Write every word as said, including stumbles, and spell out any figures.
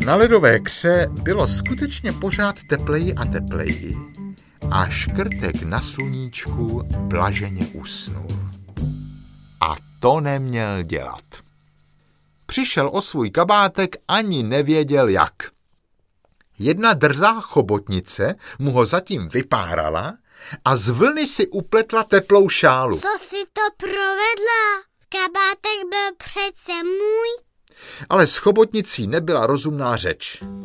Na ledové kře bylo skutečně pořád tepleji a tepleji a Škrtek na sluníčku blaženě usnul. A to neměl dělat. Přišel o svůj kabátek, ani nevěděl jak. Jedna drzá chobotnice mu ho zatím vypárala a z vlny si upletla teplou šálu. Co si to provedla? Kabátek byl přece můj. Ale s chobotnicí nebyla rozumná řeč.